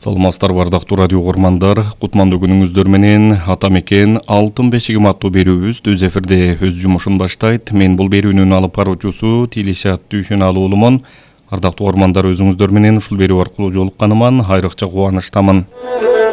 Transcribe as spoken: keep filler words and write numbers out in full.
Саламатсыздар бардактуу радио угармандар, кутмандуу күнүңүздөр менен ата мекен алтын бешигим аттуу берүүбүз өз эфирде өз жумушун баштайт. Мен бул берүүнүн алып баруучусу Тилишат Дүйшөналуулумун. Ардактуу угармандар, өзүңүздөр менен ушул берүү аркылуу жолукканыман айрыкча кубанычтамын.